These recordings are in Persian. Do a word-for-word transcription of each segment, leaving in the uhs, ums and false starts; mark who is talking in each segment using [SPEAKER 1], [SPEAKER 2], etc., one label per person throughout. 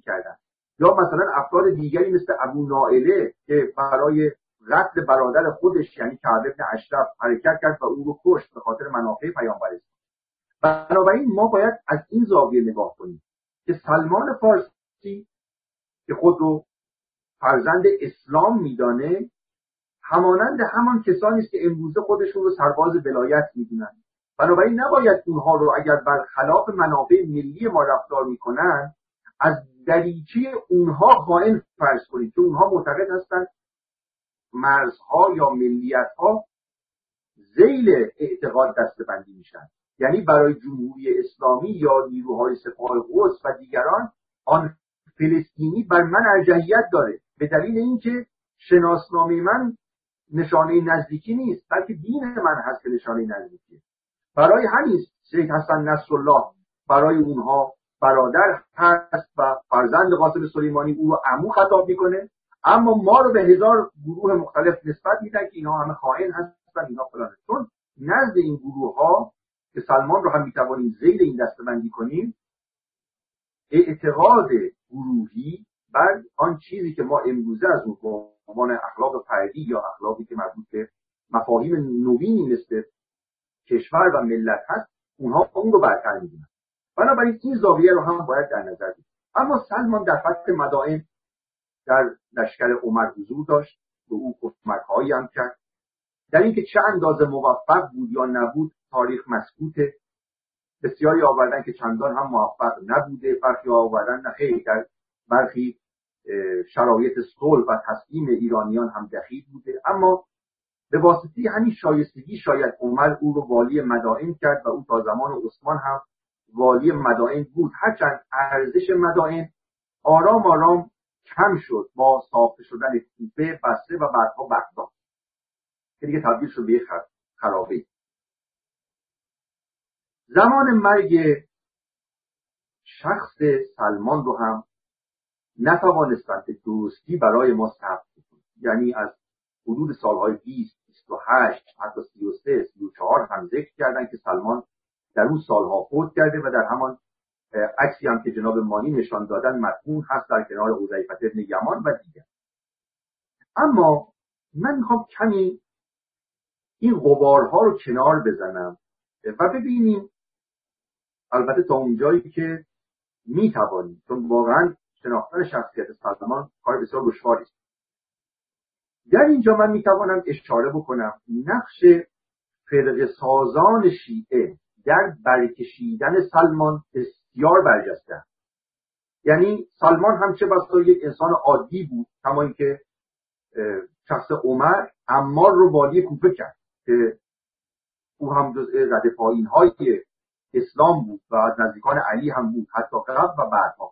[SPEAKER 1] میکردن، یا مثلا افراد دیگری مثل ابو نائله که برای قتل برادر خودش یعنی کعب بن اشرف حرکت کرد و او رو کشت به خاطر منافع پیامبر اسلام. بنابراین ما باید از این زاویه نگاه کنیم که سلمان فارسی که خود رو فرزند اسلام میدانه همانند همان کسانی است که امروزه خودشون رو سرباز ولایت میدونن. بنابراین نباید اونها رو اگر برخلاف منافع ملی ما رفتار میکنن از دریچه اونها خائن فرض کنید، که اونها معتقد هستند مرزها یا ملیت‌ها ذیل اعتقاد دسته‌بندی میشن. یعنی برای جمهوری اسلامی یا نیروهای سپاه قدس و دیگران آن فلسطینی بر من ارجحیت داره، به دلیل اینکه شناسنامه من نشانه نزدیکی نیست، بلکه دین من هست که نشانه نزدیکی. برای همین شیخ حسن نصرالله برای اونها برادر هست و فرزند قاسم سلیمانی او رو عمو خطاب میکنه، اما ما رو به هزار گروه مختلف نسبت میدن که اینها همه خائن هستن، اینها فلان. چون نزد این گروه ها که سلمان رو هم میتوانیم ذیل این دسته‌بندی کنیم، اعتقاد گروهی بر آن چیزی که ما امروزه از اون به عنوان اخلاق فردی یا اخلاقی که مربوط به مفاهیم نوینی مثل کشور و ملت هست، اونها اون رو برتر میدونن. بنابراین این زاویه رو هم باید در نظر بگیریم. اما سلمان در فتح مدائن در لشکر عمر حضور داشت، به او کمک‌هایی هم کرد. در اینکه چه اندازه موفق بود یا نبود تاریخ مسکوته. بسیاری آوردن که چندان هم موفق نبوده، برخی آوردن نه خیر، در برخی شرایط صلح و تسلیم ایرانیان هم دخیل بوده. اما به واسطه همین شایستگی شاید عمر او رو والی مدائن کرد و او تا زمان عثمان هم والی مدائن بود، هرچند ارزش مدائن آرام آرام کم شد با ساخته شدن کوفه، بصره و بعدها بغداد که دیگه تبدیل شد به یک خرابه. زمان مرگ شخص سلمان رو هم نتوانستند به درستی برای ما ثبت کنند. یعنی از حدود سالهای بیست، بیست و هشت، حتی سی و سه، سی و چهار هم ذکر کردن که سلمان در اون سالها فوت کرده و در همان عکسی هم که جناب مانی نشان دادن مدفون هست در کنار حذیفه بن یمان و دیگر. اما من میخوام کمی این غبارها رو کنار بزنم و ببینیم، البته تا اونجایی که میتوانیم، چون واقعا شناختن شخصیت سلمان کار بسیار دشواری است. در اینجا من میتوانم اشاره بکنم نقش فرقه سازان شیعه در برکشیدن سلمان بسیار برجسته. یعنی سلمان هم چه بسا یک انسان عادی بود، کما اینکه شخص عمر عمار رو والی کوفه کرد که او هم جزء رده پایین های اسلام بود و از نزدیکان علی هم بود، حتی قبل و بعدها.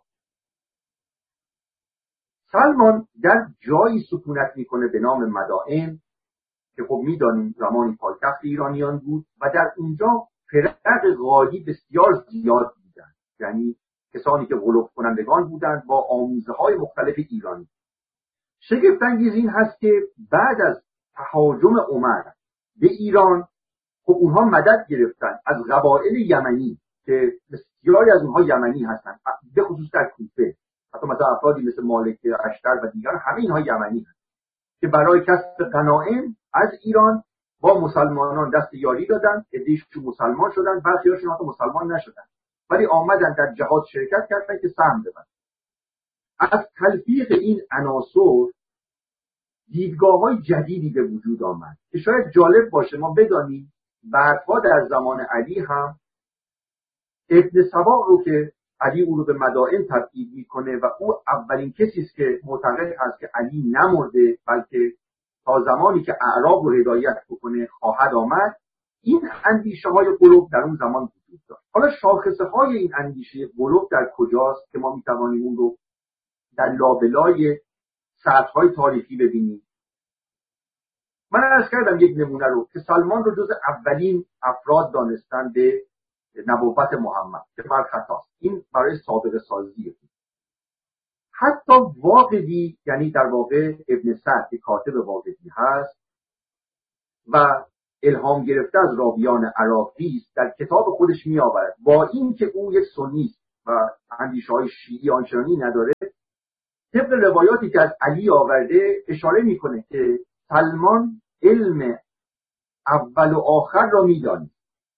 [SPEAKER 1] سلمان در جایی سکونت میکنه به نام مدائن که خب میدانیم زمانی پایتخت ایرانیان بود و در اونجا فرق غالی بسیار زیاد بودن، یعنی کسانی که غلو کنندگان بودند با آموزه های مختلف ایرانی. شگفت انگیز این هست که بعد از تهاجم عمر به ایران خب اونها مدد گرفتن از قبایل یمنی که بسیاری از اونها یمنی هستند، به خصوص در کوفه. حتی مثلا افرادی مثل مالک اشتر و دیگر همه اینها یمنی هستند که برای کسب غنایم از ایران با مسلمانان دست یاری دادن، عده‌ایشون مسلمان شدن، برخی‌هاشون حتی مسلمان نشدن ولی آمدن در جهاد شرکت کردن که سهم ببرن. از تلفیق این عناصر دیدگاه‌های جدیدی به وجود آمد که شاید جالب باشه ما بدانیم بعدها در زمان علی هم ابن سبا رو که علی او رو به مدائن تبعید میکنه و او اولین کسی است که معتقد هست که علی نمرده بلکه تا زمانی که اعراب رو هدایت بکنه خواهد آمد، این اندیشه های قلوب در اون زمان وجود داشت. حالا شاخصه های این اندیشه قلوب در کجاست که ما میتوانیم اون رو در لابلای سطح های تاریخی ببینیم؟ من عرض کردم یک نمونه رو که سلمان رو جز اولین افراد دانستن به نبوت محمد که بر خطاست. این برای سابقه سازیه. حتی واقدی، یعنی در واقع ابن سعد که کاتب واقدی هست و الهام گرفته از راویان عراقی است، در کتاب خودش می آورد با این که او یک سنی است و اندیشه های شیعی آنچنانی نداره، طبق روایاتی که از علی آورده اشاره میکنه که سلمان علم اول و آخر را میدانید.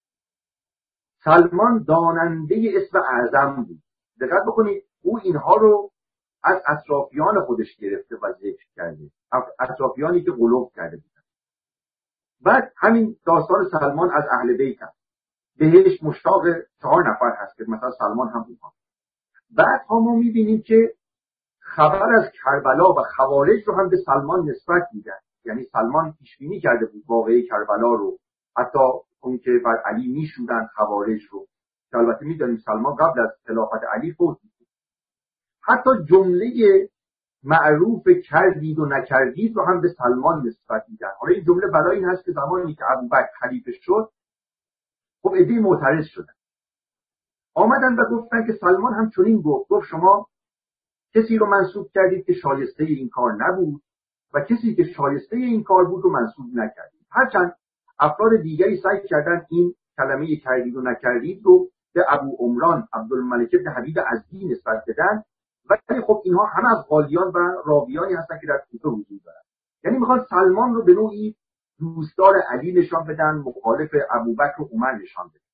[SPEAKER 1] سلمان داننده اسم اعظم بود. دقت بکنید او اینها رو از اطرافیان خودش گرفته و ذکر کرده، اطرافیانی که قلوب کرده بودن. بعد همین داستان سلمان از اهل بیت هست، بهش مشتاق چهار نفر هست که مثلا سلمان هم اونها. بعد ها ما میبینیم که خبر از کربلا و خوارج رو هم به سلمان نسبت میدن. یعنی سلمان پیش بینی کرده بود واقعه کربلا رو، حتی اون که بر علی میشورن خوارج رو، که البته میدونیم سلمان قبل از خلافت علی فوت بود. حتی جمله معروف کردید و نکردید رو هم به سلمان نسبت میدن. حالا این جمله برای این هست که زمانی که ابوبکر خلیفه شد، خب عده‌ای معترض شدن، آمدن و گفتن که سلمان هم چنین گفت، گفت شما کسی رو منسوب کردید که شایسته این کار نبود و کسی که شایسته این کار بود رو منسوب نکردید. هرچند افراد دیگری سعی کردن این کلمه کردید و نکردید رو به ابو عمران عبدالملک بن حبیب ازدی نسبت بدن، ولی خب اینها همه از قالیان و راویانی هستن که در کوفه وجود دارن. یعنی میخوان سلمان رو به نوعی دوستدار علی نشان بدن، مخالف ابوبکر و عمر نشان بدن.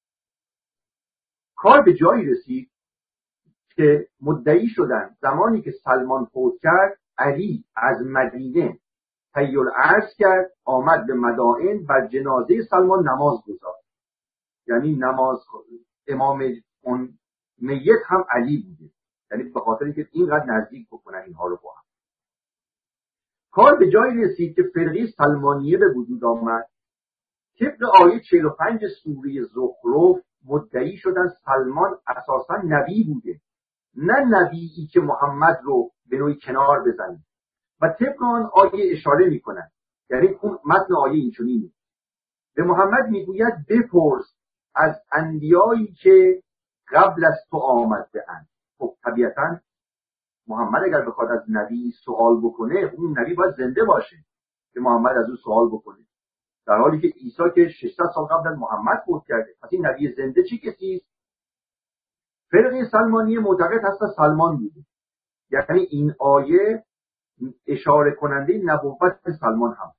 [SPEAKER 1] کار به جایی رسید که مدعی شدن زمانی که سلمان فوت کرد، علی از مدینه طی العرض کرد، آمد به مدائن، بر جنازه سلمان نماز گذاشت. یعنی نماز امام اون میت هم علی بوده، یعنی به خاطر اینکه اینقدر نزدیک بکنن اینها رو با هم. کار به جایی رسید که فرقه سلمانیه به وجود آمد. طبق آیه چهل و پنج سوره زخرف مدعی شدن سلمان اساسا نبی بوده، نه نبیی که محمد رو به نوعی کنار بزنه. و طبق آن آیه اشاره میکنن، یعنی اون متن آیه اینچنینه: به محمد میگوید بپرس از انبیایی که قبل از تو آمده اند. خب طبیعتا محمد اگر بخواد از نبی سوال بکنه، اون نبی باید زنده باشه که محمد از او سوال بکنه، در حالی که عیسی که ششصد سال قبل از محمد فوت کرده. پس این نبی زنده چی کسی است؟ فرقه سلمانی معتقد هست سلمان بوده. یعنی این آیه اشاره کننده نبوت سلمان هم.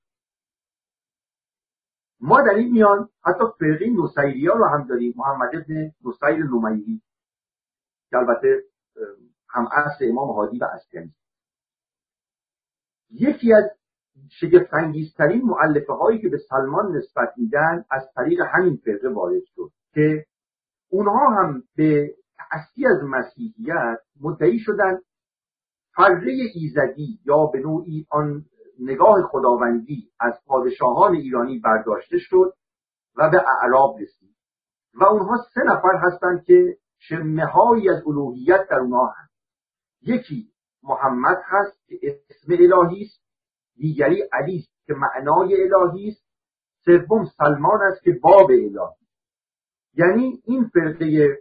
[SPEAKER 1] ما در این میان حتی فرقه نصیری‌ها رو هم داریم، محمد ابن نصیر نمیری که البته هم اصل امام هادی و اسکندری. یکی از شگفت‌انگیزترین مؤلفه هایی که به سلمان نسبت میدن از طریق همین فرقه وارد شد که اونها هم به اصلی از مسیحیت مدعی شدن فره ایزدی یا به نوعی آن نگاه خداوندی از پادشاهان ایرانی برداشته شد و به اعراب رسید و اونها سه نفر هستند که شمه‌هایی از الوهیت در اونها هست. یکی محمد هست که اسم الهی است، دیگری علی است که معنای الهی است، سوم سلمان است که باب الهی. یعنی این فرقه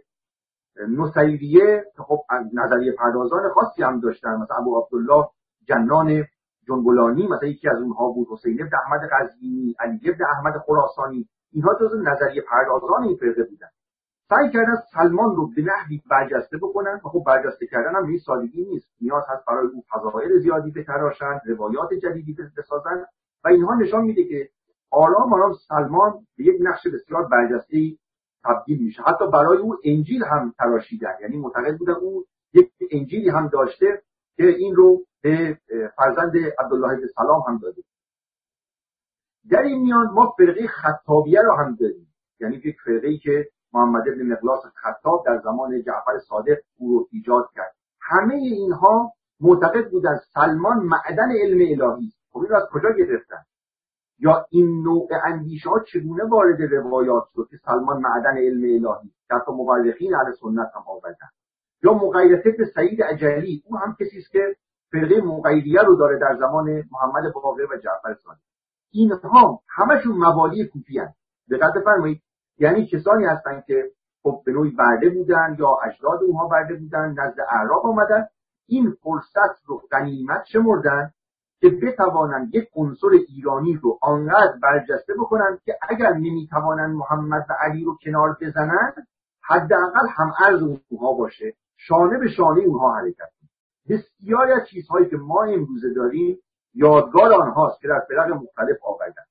[SPEAKER 1] نصیریه که خب نظریه پردازان خاصی هم داشتن، مثلا ابو عبدالله جنان جنبلانی مثلا یکی از اونها بود، حسین بن احمد قزوینی، علی بن احمد خراسانی، اینها جزو نظریه پردازان این فرقه بودن. سعی کردن سلمان رو به نحوی برجسته بکنن و خب برجسته کردن هم به این سادگی نیست، نیاز هست برای او فضائل زیادی بتراشن، روایات جدیدی بسازن و اینها نشان میده که آرام آرام سلمان به یک نقش بسیار برجسته‌ای تبدیل میشه. حتی برای او انجیل هم تراشیدن، یعنی معتقد بودن او یک انجیلی هم داشته که این رو به فرزند عبدالله بن سلام هم داده. در این میان ما فرقه خطابیه رو هم داریم، یعنی یک فرقه‌ای که محمد بن مقلاس خطاب در زمان جعفر صادق او رو ایجاد کرد. همه اینها معتقد بودن سلمان معدن علم الهی است. خب این از کجا گرفتن؟ یا این نوع اندیشه ها چگونه وارد روایات شد که سلمان معدن علم الهی؟ که حتی مورخین اهل سنت هم آوردن. یا مغیرة بن سعید اجلی، او هم کسی است که فرقه مغیریه رو داره در زمان محمد باقر و جعفر صادق. اینها همشون موالی کوفی هستند. دقت بفرمایید، یعنی کسانی هستند که خب به نوعی برده بودن یا اجداد اونها برده بودن، نزد اعراب آمدن، این فرصت رو غنیمت شمردن که بتوانند یک عنصر ایرانی رو آنقدر برجسته بکنن که اگر نمیتوانند محمد و علی رو کنار بزنند، حداقل هم ارز اونها باشه، شانه به شانه اونها حرکت کنه. بسیاری از چیزهایی که ما امروزه داریم یادگار آنهاست که در فرق مختلف آوردن.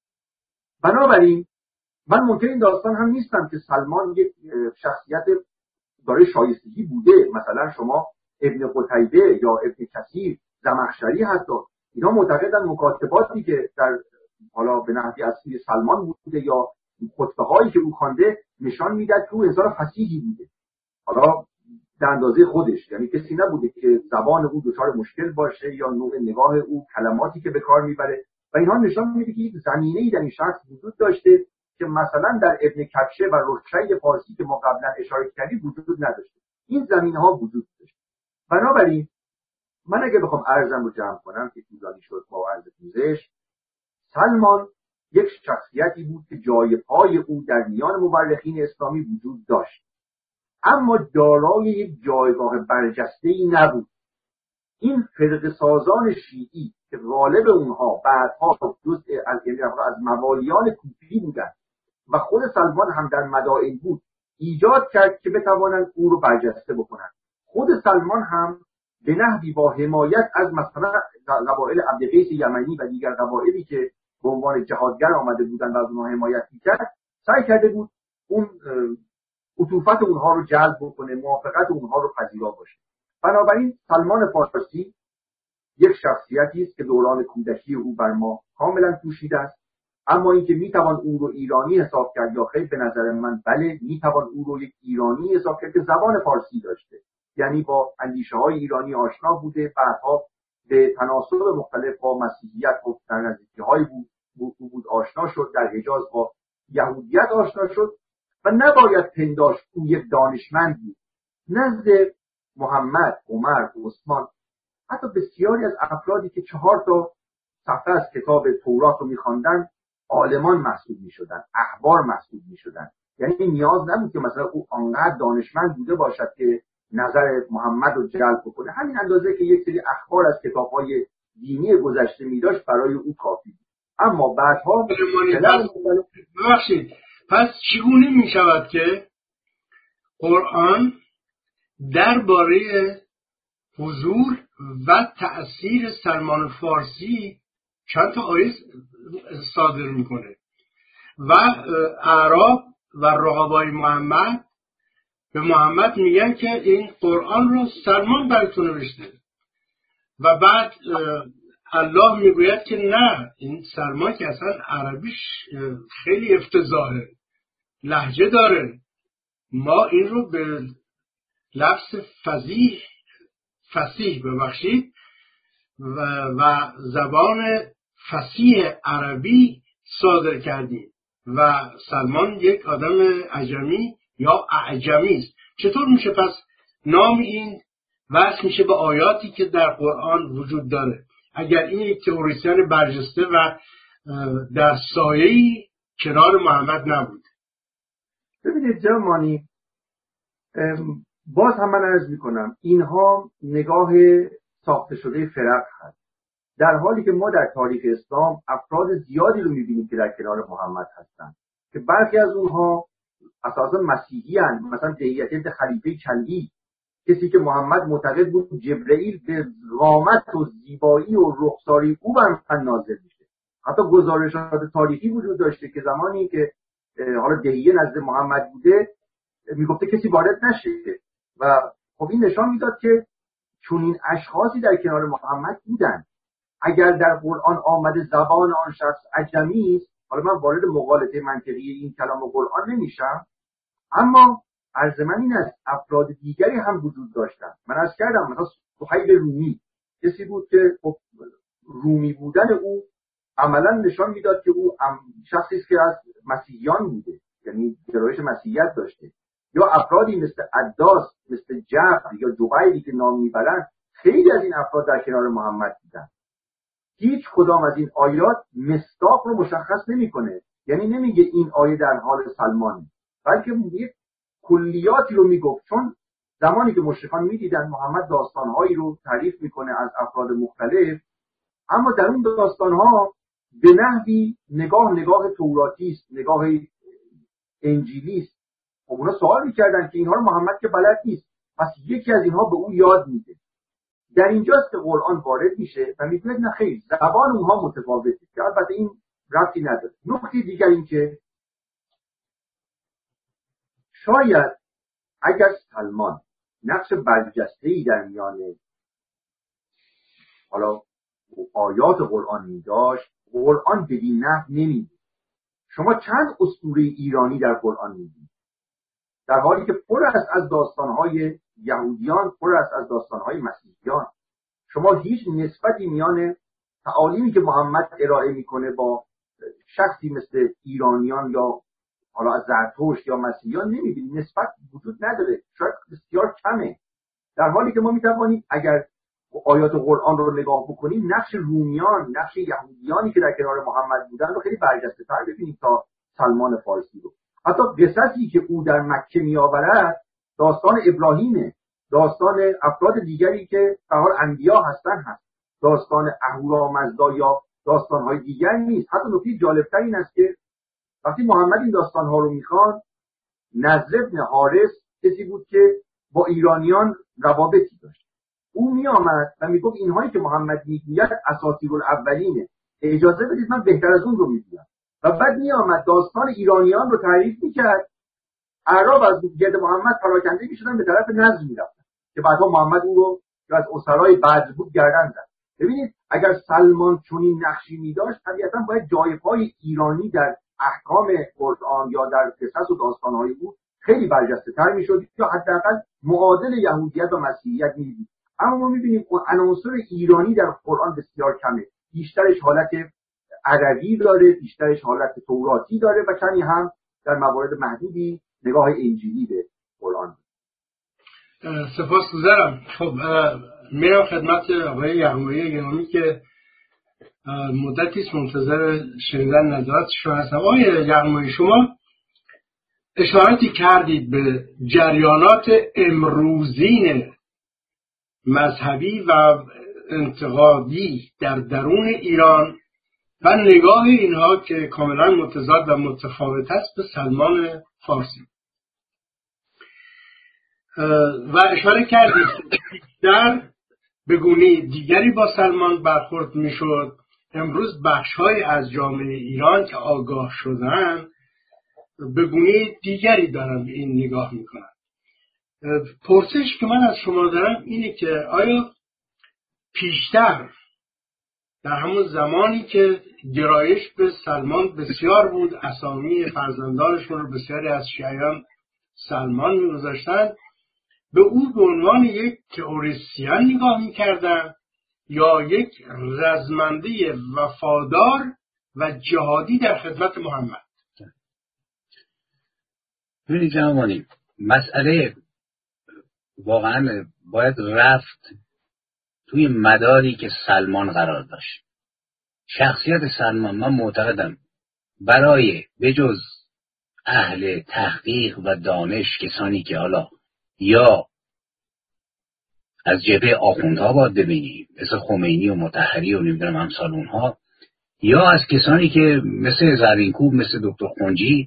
[SPEAKER 1] بنابراین من منکر این داستان هم نیستم که سلمان یک شخصیت دارای شایستگی بوده. مثلا شما ابن قتیبه یا ابن کثیر، زمخشری، حتی اینا معتقدن مکاتباتی که در حالا به نحوی از سوی سلمان بوده یا خطبه هایی که او خوانده نشان میدهد که او انسان فصیحی بوده، حالا در اندازه خودش، یعنی کسی نبوده که زبان او دچار مشکل باشه یا نوع نگاه او، کلماتی که به کار میبره، و اینها نشان میده که یک زمینه‌ای در این شخص وجود داشته که مثلا در ابن کبشه و رشید فارسی که ما قبلا اشاره کردیم وجود نداشته. این زمینه‌ها وجود داشت. بنابراین من اگه بخوام عرضم رو جمع کنم که طولانی شد با عرض پوزش، سلمان یک شخصیتی بود که جای پای او در میان مورخین اسلامی وجود داشت، اما دارای یک جایگاه برجسته‌ای نبود. این فرقه سازان شیعی که غالب اونها بعدها جزء از از موالیان کوفی بودند و خود سلمان هم در مدائن بود، ایجاد کرد که بتوانند او رو برجسته بکنند. خود سلمان هم به نحوی با حمایت از مثلا قبایل عبدقیس یمنی و دیگر قبایلی که به عنوان جهادگر آمده بودند و از اونها حمایت می‌کرد، سعی کرده بود اون عطوفت اونها رو جلب بکنه، موافقت اونها رو پذیرا باشه. بنابراین سلمان فارسی یک شخصیتی است که دوران کودکی او بر ما کاملا پوشیده است، اما اینکه میتوان او رو ایرانی حساب کرد یا خیر، به نظر من بله، میتوان او رو یک ایرانی حساب کرد که زبان فارسی داشته، یعنی با اندیشه های ایرانی آشنا بوده، بعدها به تناسب مختلف با مسیحیت و در نزدیکی های بود, بود, بود آشنا شد، در حجاز با یهودیت آشنا شد و نباید پنداشت او یک دانشمند بود. نزد محمد، عمر، عثمان، حتی بسیاری از افرادی که چهار تا صفحه از کتاب تورات رو می‌خواندن عالمان محسوب می‌شدن، احبار محسوب می‌شدن. یعنی نیاز نبود که مثلا او آنقدر دانشمند بوده باشد که نظر محمد رو جلب بکنه. همین اندازه که یک سری اخبار از کتاب‌های دینی گذشته می‌داشت برای او کافی بود. اما بعدها
[SPEAKER 2] ببخشید، پس چگونه می‌شود که قرآن درباره حضور و تأثیر سلمان فارسی چند تا آیه صادر میکنه و اعراب و رقبای محمد به محمد میگن که این قرآن رو سلمان براتون نوشته و بعد الله میگوید که نه، این سلمان که اصلا عربیش خیلی افتضاحه، لهجه داره، ما این رو به لفظ فصیح فصیح ببخشید و, و زبان فصیح عربی صادر کردیم و سلمان یک آدم عجمی یا اعجمی است. چطور میشه پس نام این وصل میشه به آیاتی که در قرآن وجود داره اگر این یک تئوریسین برجسته و در سایه‌ای کنار محمد نبود؟
[SPEAKER 1] ببینید جمانی، باز هم من عرض میکنم اینها نگاه ساخته شده فرق هست، در حالی که ما در تاریخ اسلام افراد زیادی رو میبینیم که در کنار محمد هستند که برخی از اونها اساسا مسیحی هستند. مثلا دهیت ابن خلیفه کلبی، کسی که محمد معتقد بود جبرئیل به قامت و زیبایی و رخساری او بر من نازل میشه. حتی گزارشات تاریخی وجود داشته که زمانی که حالا دهیه نزد محمد بوده میگفته کسی وارد نشه و خب این نشان میداد که چون این اشخاصی در کنار محمد بودن. اگر در قرآن آمده زبان آن شخص عجمی است، حالا من وارد مغالطه منطقی این کلام قرآن نمیشم، اما عرض من این است افراد دیگری هم وجود داشتن. من عرض کردم مثلا صهیب رومی کسی بود که رومی بودن او عملا نشان میداد که او شخصی است که از مسیحیان بوده، یعنی گرایش مسیحیت داشته. یا افرادی مثل عداس، مثل جعفر یا جبیری که نام میبرن، خیلی از این افراد در کنار محمد بودن. هیچ کدام از این آیات مصداق رو مشخص نمیکنه، یعنی نمیگه این آیه در حال سلمان، بلکه میگه کلیاتی رو میگفت. چون زمانی که مشرکان میدیدن محمد داستانهایی رو تعریف میکنه از افراد مختلف، اما در اون داستانها به نحوی نگاه نگاه توراتی است، نگاه انجیلی است. خب اونا سوال میکردن که اینها رو محمد که بلد نیست، پس یکی از اینها به او یاد میده. در اینجاست که قرآن وارد میشه و میگه نه خیر، زبان اونها متفاوته که البته این ربطی نداره. نکته دیگر این که شاید اگر سلمان نقش برجسته‌ای در میان حالا آیات قرآن می‌داشت، قرآن بدین نحو نمی‌بود. شما چند اسطوره ایرانی در قرآن می‌بینید، در حالی که پر است از داستان‌های یهودیان، پر است از داستان‌های مسیحیان. شما هیچ نسبتی میان تعالیمی که محمد ارائه میکنه با شخصی مثل ایرانیان یا حالا از زرتشت یا مسیحیان نمیبینید، نسبت وجود نداره، شاید بسیار کمه. در حالی که ما میتوانیم اگر آیات قرآن رو نگاه بکنیم نقش رومیان، نقش یهودیانی که در کنار محمد بودن رو خیلی برجسته تر ببینیم تا سلمان فارسی رو. حتی قصصی که او در مکه میآورد داستان ابراهیمه، داستان افراد دیگری که به حال انبیا هستن هست، داستان اهورامزدا یا داستان‌های دیگر نیست. حتی نکته جالب‌تر این است که وقتی محمد این داستان‌ها رو می‌خوان، نضر بن حارث کسی بود که با ایرانیان روابطی داشت. او می‌آمد و میگفت اینهایی که محمد میگوید اساطیرالاولینه، اجازه بدید من بهتر از اون رو میگم. و بعد می‌آمد داستان ایرانیان رو تعریف می‌کرد. اعراب از گرد محمد پراکنده می‌شدن به طرف نضر می‌رفتن که بعدها محمد او رو که از اسرای بدر بود گردن زد. ببینید اگر سلمان چنین نقشی می‌داشت طبیعتاً باید جایگاه ایرانی در احکام قرآن یا در قصص و داستان‌های او خیلی برجسته‌تر می‌شد یا حداقل معادل یهودیت و مسیحیت می‌دید. اما ما می‌بینیم عناصر ایرانی در قرآن بسیار کمه، بیشترش حالت عربی داره، بیشترش حالت توراتی داره و کمی هم در موارد محدودی نگاه انجیلی به قرآن.
[SPEAKER 2] سپاسگزارم. خب میرم خدمت آقای یغمایی گرامی که مدتی است منتظر شنیدن نظرات شما هستم. آقای یغمایی، شما اشارتی کردید به جریانات امروزین مذهبی و انتقادی در درون ایران و نگاه اینها که کاملا متضاد و متفاوت است به سلمان فارسی و اشاره کردید در به گونه دیگری با سلمان برخورد میشد. امروز بخش‌های از جامعه ایران که آگاه شدن به گونه دیگری دارن به این نگاه میکنن. پرسش که من از شما دارم اینه که آیا پیشتر در همون زمانی که گرایش به سلمان بسیار بود، اسامی فرزندانشون رو بسیاری از شیعیان سلمان می‌گذاشتن، به او به عنوان یک تئوریسین نگاه می‌کردن یا یک رزمنده وفادار و جهادی در خدمت محمد؟
[SPEAKER 3] ببینید جنابانی، مسئله واقعا باید رفت توی مداری که سلمان قرار داشت. شخصیت سلمان من معتقدم برای بجز اهل تحقیق و دانش، کسانی که حالا یا از جبهه آخوندها باید ببینیم مثل خمینی و مطهری و نمیدونم امثال اونها، یا از کسانی که مثل زرینکوب، مثل دکتر خنجی،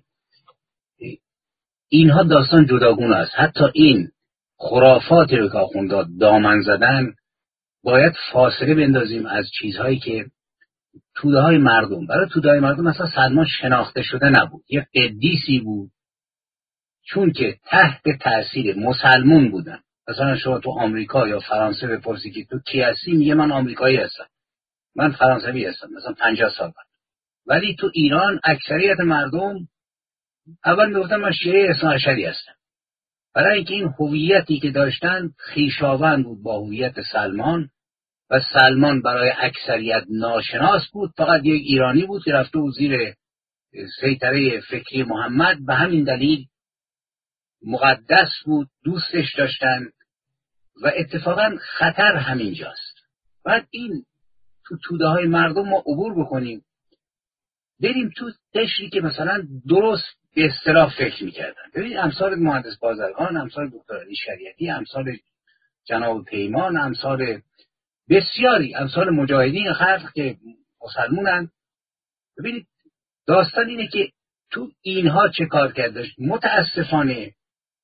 [SPEAKER 3] اینها داستان جداگونه است. حتی این خرافاتی رو که آخوندها دامن زدن باید فاصله بندازیم از چیزهایی که توده های مردم. برای توده های مردم مثلا سلمان شناخته شده نبود، یه قدیسی بود، چون که تحت تأثیر مسلمون بودن. مثلا شما تو آمریکا یا فرانسه بپرسی که تو کی هستی، میگه من آمریکایی هستم، من فرانسوی هستم، مثلا پنجاه سال بعد. ولی تو ایران اکثریت مردم اول میگفتن من شیعه اثنا عشری هستم، برای اینکه این هویتی که داشتن خویشاوند بود با هویت سلمان و سلمان برای اکثریت ناشناس بود، فقط یک ایرانی بود که رفته بود زیر سیطره فکری محمد، به همین دلیل مقدس بود، دوستش داشتن و اتفاقا خطر همینجاست. بعد این تو توده های مردم ما عبور بکنیم، بریم تو قشری که مثلا درست به اصطلاح فکر میکردن. ببینید امثال مهندس بازرگان، امثال دکتر علی شریعتی، امثال جناب پیمان، امثال بسیاری، امثال مجاهدین خلق که مسلمونن. ببینید داستان اینه که تو اینها چه کار کرده. متاسفانه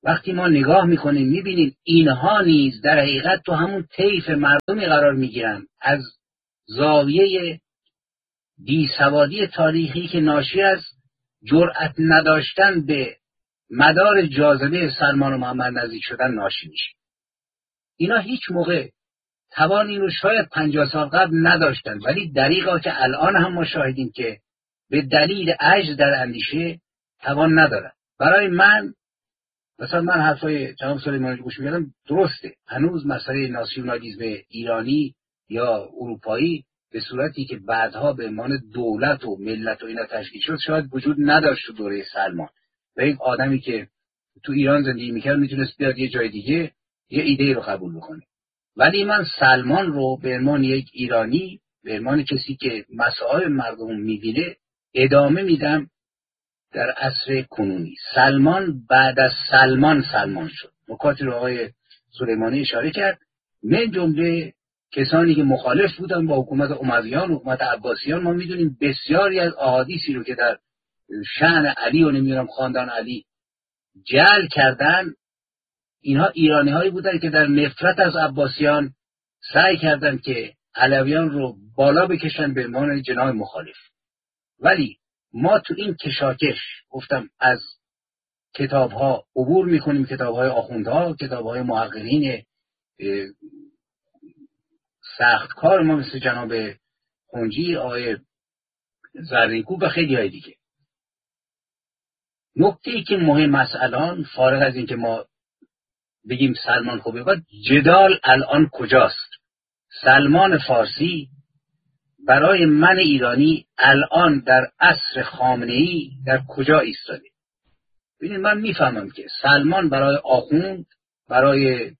[SPEAKER 3] وقتی ما نگاه میکنیم میبینیم اینها نیز در حقیقت تو همون طیف مردمی قرار میگیرن از زاویه بیسوادی تاریخی که ناشی از جرأت نداشتن به مدار جاذبه سلمان و محمد نزدیک شدن ناشی میشه. اینا هیچ موقع توان این رو شاید پنجاه سال قبل نداشتن، ولی دریغا که الان هم ما شاهدیم که به دلیل عجز در اندیشه توان ندارن. برای من مثلا من حرفای جناب سلیمانی گوش میدم درسته، هنوز مسئله ناسیونالیسم ایرانی یا اروپایی به صورتی که بعدها به عنوان دولت و ملت و اینا تشکیل شد شاید وجود نداشت تو دوره سلمان. و یک آدمی که تو ایران زندگی میکرد میتونست بیاد یه جای دیگه یه ایده رو قبول بکنه. ولی من سلمان رو به عنوان یک ایرانی، به عنوان کسی که مسائل مردم میبینه ادامه میدم در عصر کنونی. سلمان بعد از سلمان سلمان شد. نکاتی رو آقای سلیمانی اشاره کرد، من جمله کسانی که مخالف بودن با حکومت امویان و حکومت عباسیان. ما میدونیم بسیاری از احادیثی رو که در شأن علی و نمیدونم خاندان علی جعل کردن، اینها ایرانی هایی بودن که در نفرت از عباسیان سعی کردن که علویان رو بالا بکشن به عنوان جناح مخالف. ولی ما تو این کشاکش گفتم از کتاب ها عبور میکنیم، کتاب های آخوندها، کتاب های محققین سخت کار ما مثل جناب خونجی، آقای زرینکوب و خیلی های دیگه. نکته ای که مهم است الان، فارغ از این که ما بگیم سلمان خوبه، باید جدال الان کجاست؟ سلمان فارسی برای من ایرانی الان در عصر خامنه‌ای در کجا ایستاده؟ ببینید من میفهمم که سلمان برای آخوند، برای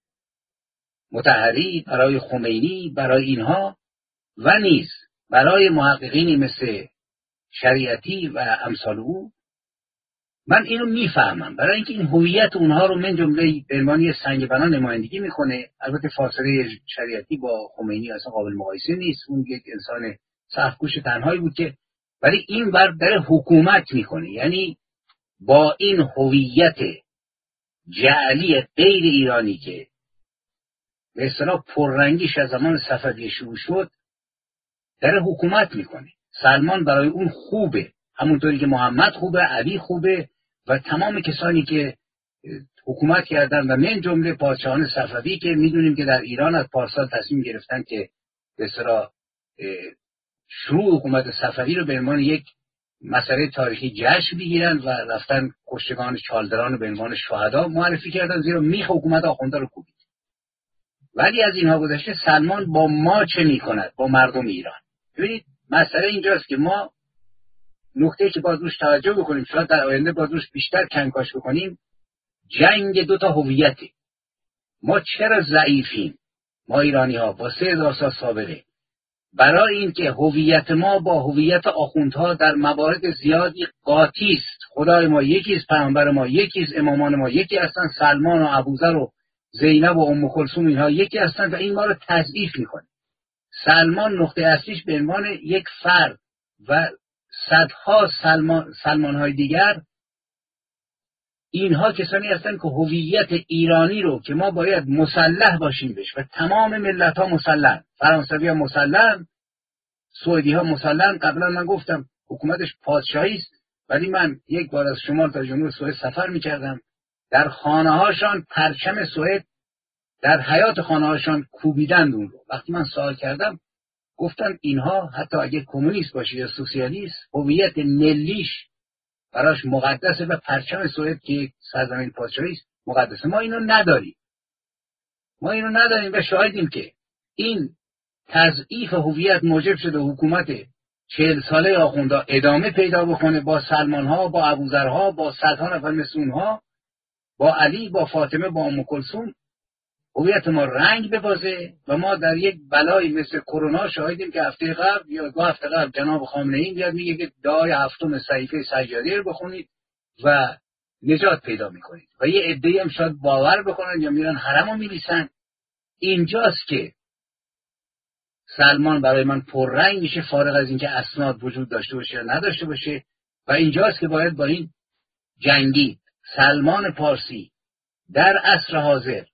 [SPEAKER 3] مطهری، برای خمینی، برای اینها و نیز برای محققینی مثل شریعتی و امثال او، من اینو میفهمم، برای اینکه این هویت اونها رو من جمله به عنوان سنگ بنا نمایندگی میکنه. البته فاصله شریعتی با خمینی اصلا قابل مقایسه نیست، اون یک انسان سخت‌کوش تنهایی بود که، ولی این بر در حکومت میکنه. یعنی با این هویت جعلی غیر ایرانی که به اصطلاح پررنگیش از زمان صفوی شروع شد در حکومت میکنه. سلمان برای اون خوبه، همونطوری که محمد خوبه، علی خوبه و تمام کسانی که حکومت کردن و من جمله پادشاهان صفوی که میدونیم که در ایران از پارسال تصمیم گرفتن که به اصطلاح شروع حکومت صفوی رو به عنوان یک مسئله تاریخی جشن بگیرن و رفتن کشتگان چالدران رو به عنوان شهدا معرفی کردن، زیرا میخ حکومت آخونده رو کوبید. ولی از اینها گذشته سلمان با ما چه میکند؟ با مردم ایران. ببینید مسئله اینجاست که ما نکته که باید روش توجه بکنیم، شاید در آینده باید روش بیشتر کنکاش بکنیم، جنگ دو تا هویته. ما چرا ضعیفیم ما ایرانی ها با سه هزار سال سابقه؟ برای اینکه هویت ما با هویت آخوندها در موارد زیادی قاطی است. خدای ما یکی است، پیامبر ما یکی است، امامان ما یکی هستن، سلمان و ابوذر و زینب و ام کلثوم اینها یکی هستن و این ما رو تضعیف میکنه. سلمان نقطه اصلیش به عنوان یک فرد و صدها سلمان سلمان های دیگر، اینها کسانی هستند که هویت ایرانی رو که ما باید مسلح باشیم بهش و تمام ملت ها مسلح، فرانسوی ها مسلح، سوئدی ها مسلح. قبلا من گفتم حکومتش پادشاهی است، ولی من یک بار از شمال تا جنوب سوئد سفر میکردم، در خانه هاشان پرچم سوئد در حیات خانه هاشان کوبیدند اون رو. وقتی من سوال کردم گفتن اینها حتی اگه کمونیست باشه یا سوسیالیست، هویت ملیش براش مقدسه و پرچم سوئد که سرزمین پادشاهی است مقدسه. ما اینو نداریم، ما اینو نداریم و شاهدیم که این تضعیف هویت موجب شده حکومت چهل ساله آخوندا ادامه پیدا بکنه با سلمان ها، با ابوذرها، با صدها نفر مثل اونها، با علی، با فاطمه، با ام کلثوم. هویت ما رنگ ببازه و ما در یک بلایی مثل کرونا شاهدیم که هفته قبل یا دو هفته قبل جناب خامنه‌ای میاد میگه که دعای هفتم صحیفه سجادی رو بخونید و نجات پیدا میکنید و یه عده‌ای هم شاید باور بکنن یا میرن حرم رو میریسن. اینجاست که سلمان برای من پررنگ میشه، فارغ از اینکه اسناد وجود داشته باشه یا نداشته باشه، و اینجاست که باید با این جنگید. سلمان پارسی در عصر حاضر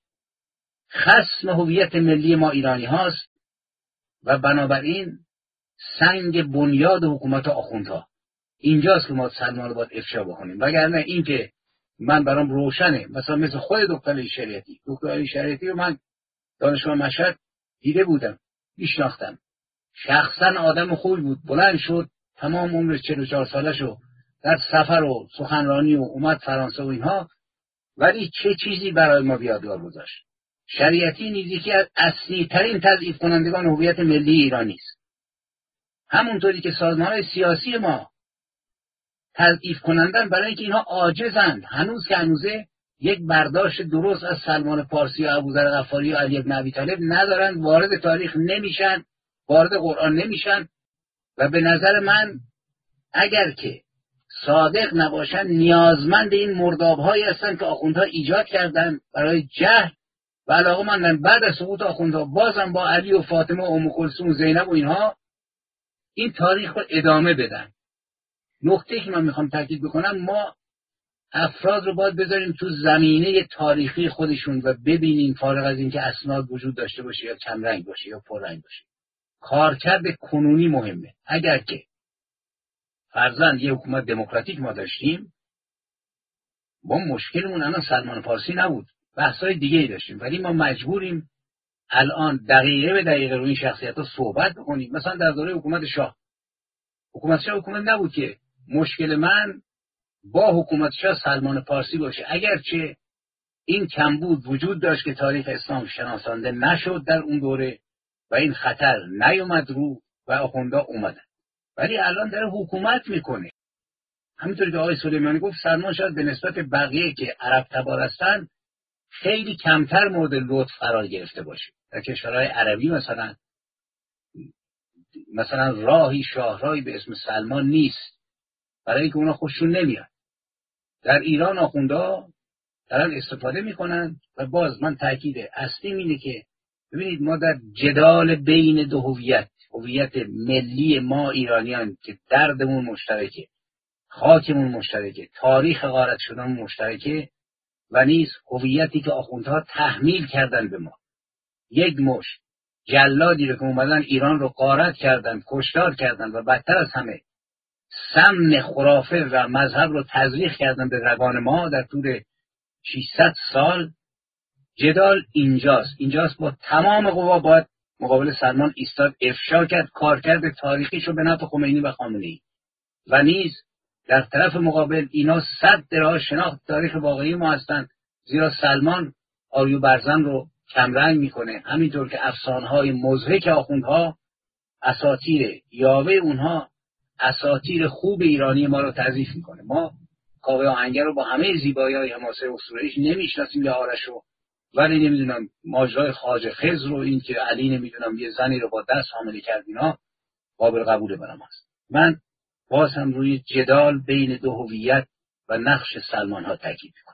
[SPEAKER 3] خصم هویت ملی ما ایرانی هاست و بنابراین سنگ بنیاد حکومت آخوندها اینجاست که ما سلمان رو باید افشا بکنیم. وگرنه این که من برام روشنه، مثلا مثل خود دکتر علی شریعتی دکتر علی شریعتی رو من دانشگاه مشهد دیده بودم، میشناختم، شخصا آدم خوبی بود، بلند شد تمام عمر چهل و چهار سالشو در سفر و سخنرانی و اومد فرانسه و اینها، ولی چه چیزی برای ما یادگار گذاشت. شریعتی نیز یکی از اصلی‌ترین تضعیف کنندگان هویت ملی ایرانی است. همونطوری که سازمان‌های سیاسی ما تضعیف کنندن برای اینکه اینها عاجزند، هنوز که هنوزه یک برداشت درست از سلمان پارسی و ابوذر غفاری و علی بن ابی طالب ندارن، وارد تاریخ نمیشن، وارد قرآن نمیشن و به نظر من اگر که صادق نباشن نیازمند این مرداب‌هایی هستن که آخوندها ایجاد کردن برای جهل و علاقه‌مندن بعد از سقوط آخوندها بازم با علی و فاطمه و ام کلثوم و زینب و اینها این تاریخ رو ادامه بدن. نکته که من میخوام تاکید بکنم، ما افراد رو باید بذاریم تو زمینه تاریخی خودشون و ببینیم، فارغ از اینکه اسناد وجود داشته باشه یا کم رنگ باشه یا پر رنگ باشه. کارکرد کنونی مهمه. اگر که فرضاً یه حکومت دموکراتیک ما داشتیم، ما مشکلمون الان سلمان پارسی نبود، بحث‌های دیگه‌ای داشتیم، ولی ما مجبوریم الان دقیقه به دقیقه روی این شخصیت‌ها صحبت بکنیم. مثلا در دوره حکومت شاه، حکومت شاه حکومت نبود که مشکل من با حکومت شاه سلمان پارسی باشه، اگرچه این کمبود وجود داشت که تاریخ اسلام شناسانده نشد در اون دوره و این خطر نیومد رو و آخوندا اومدن، ولی الان داره حکومت میکنه. همینطوری که آقای سلیمانی گفت، سلمان شاید به نسبت بقیه که عرب تبار هستن خیلی کمتر مورد لطف قرار گرفته باشه. در کشورهای عربی مثلا مثلا راهی شاهراهی به اسم سلمان نیست، برای اینکه اونا خوششون نمیاد. در ایران آخوندا دارن استفاده میکنن و باز من تاکید اصلیم اینه که ببینید ما در جدال بین دو هویت، هویت ملی ما ایرانیان که دردمون مشترکه، خاکمون مشترکه، تاریخ غارت شدن مشترکه، و نیز هویتی که آخوندها تحمیل کردن به ما، یک مش جلادی رو که اومدن ایران رو غارت کردن، کشتار کردن و بدتر از همه سمن خرافه و مذهب رو تزریق کردن به رگان ما در طول ششصد سال. جدال اینجاست، اینجاست با تمام قوا باید مقابل سلمان ایستاد، افشا کرد کارکرد تاریخیشو به نفع خمینی و خامنه‌ای، و نیز در طرف مقابل اینا صد درها شناخت تاریخ واقعی ما هستند، زیرا سلمان آریو برزن رو کمرنگ میکنه، همینطور که افسانه‌های مضحک آخوندها، اساطیر یاوه اونها اساطیر خوب ایرانی ما رو تضعیف میکنه. ما کاوه آهنگر رو با همه زیبایی‌های حماسه اسطوره‌ایش نمیشناسیم یا آرشو، ولی نمیدونم ماجرای خواجه خضر رو، این که علی نمیدونم یه زنی رو با دست حامله کرد، اینا قابل قبول برام هست. من باز هم روی جدال بین دو هویت و نقش سلمان ها تاکید میکنم.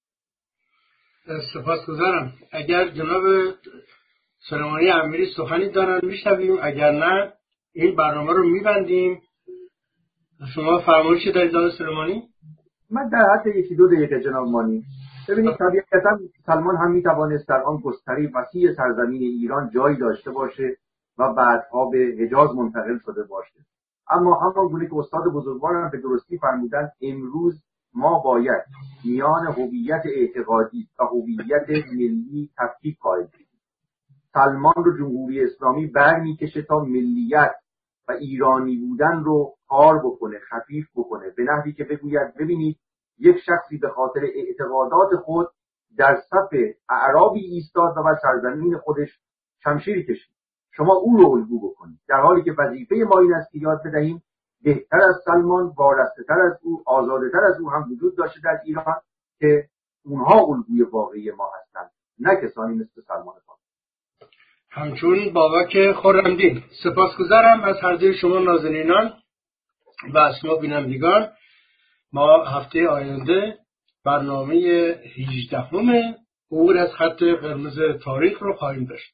[SPEAKER 2] سپاسگزارم. اگر جناب سلیمانی امیری سخنی دارن میشنویم، اگر نه این برنامه رو میبندیم. شما فرمایشی دارید جناب سلیمانی؟
[SPEAKER 1] من در حد یکی دو دقیقه جناب مانی. ببینید طبیعتاً سلمان هم میتوانست در آن گستره وسیع سرزمین ایران جایی داشته باشه و بعدها به حجاز منتقل شده باشه، اما همان گونه که استاد بزرگوارم به درستی فرمودن، امروز ما باید میان هویت اعتقادی و هویت ملی تفکیک قائل شیم. سلمان رو جمهوری اسلامی برمی‌کشه تا ملیت و ایرانی بودن رو کار بکنه، خفیف بکنه، به نحوی که بگوید ببینید یک شخصی به خاطر اعتقادات خود در صف اعرابی ایستاد و بر سرزمین خودش شمشیری کشید، شما او رو الگو بکنید، در حالی که وظیفه ما این است که یاد بدهیم بهتر از سلمان، وارسته‌تر از او، آزاده‌تر از او هم وجود داشته در ایران که اونها الگوی واقعی ما هستند، نه کسانی مثل سلمان پارسی.
[SPEAKER 2] همچون بابک خرمدین. سپاسگزارم از هر دوی شما نازنینان و از شما بینندگان. ما هفته آینده برنامه هجدهم عبور از خط قرمز تاریخ رو خواهیم داشت.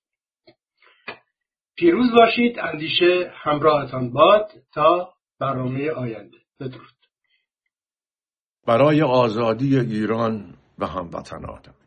[SPEAKER 2] پیروز باشید. اندیشه همراهتان باد تا برنامه آینده. بدرود.
[SPEAKER 4] برای آزادی ایران و هموطنانم.